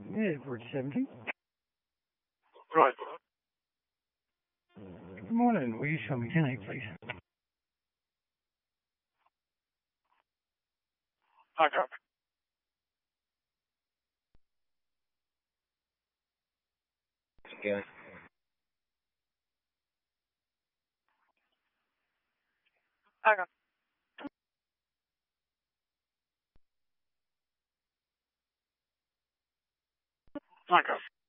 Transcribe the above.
Yeah, 4070. Right. Good morning. Will you show me tonight, please? I got Okay. I got I got